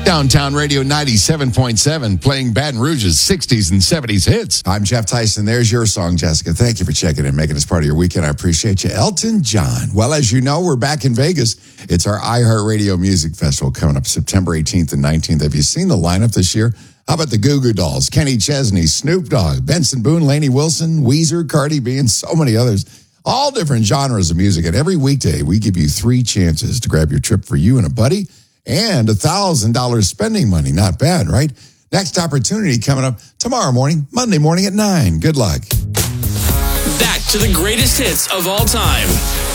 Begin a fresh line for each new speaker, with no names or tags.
Downtown Radio 97.7, playing Baton Rouge's 60s and 70s hits.
I'm Jeff Tyson. There's your song, Jessica. Thank you for checking in, making us part of your weekend. I appreciate you. Elton John. Well, as you know, we're back in Vegas. It's our iHeartRadio Music Festival coming up September 18th and 19th. Have you seen the lineup this year? How about the Goo Goo Dolls, Kenny Chesney, Snoop Dogg, Benson Boone, Lainey Wilson, Weezer, Cardi B, and so many others. All different genres of music. And every weekday, we give you 3 chances to grab your trip for you and a buddy and $1,000 spending money. Not bad, right? Next opportunity coming up tomorrow morning, Monday morning at 9. Good luck.
Back to the greatest hits of all time.